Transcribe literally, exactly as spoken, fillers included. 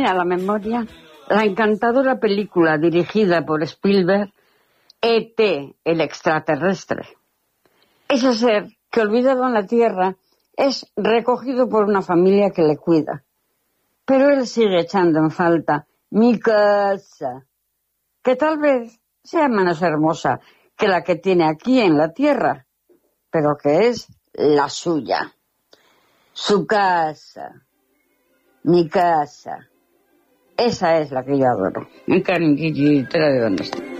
viene a la memoria la encantadora película dirigida por Spielberg, E T, el extraterrestre. Ese ser que, olvidado en la Tierra, es recogido por una familia que le cuida. Pero él sigue echando en falta mi casa, que tal vez sea menos hermosa que la que tiene aquí en la Tierra, pero que es la suya. Su casa, mi casa, esa es la que yo adoro. Me encanta, ¿de dónde está?